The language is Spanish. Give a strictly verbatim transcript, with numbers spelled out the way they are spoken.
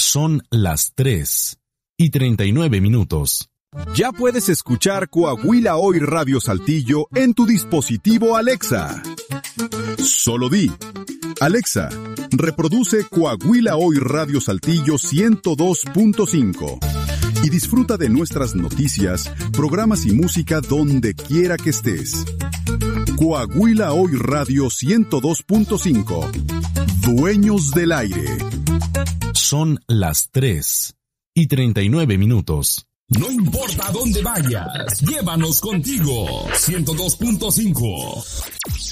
Son las tres y treinta y nueve minutos. Ya puedes escuchar Coahuila Hoy Radio Saltillo en tu dispositivo Alexa. Solo di: Alexa, reproduce Coahuila Hoy Radio Saltillo ciento dos punto cinco y disfruta de nuestras noticias, programas y música donde quiera que estés. Coahuila Hoy Radio ciento dos punto cinco. Dueños del aire. Son las tres y treinta y nueve minutos. No importa a dónde vayas, llévanos contigo. ciento dos punto cinco.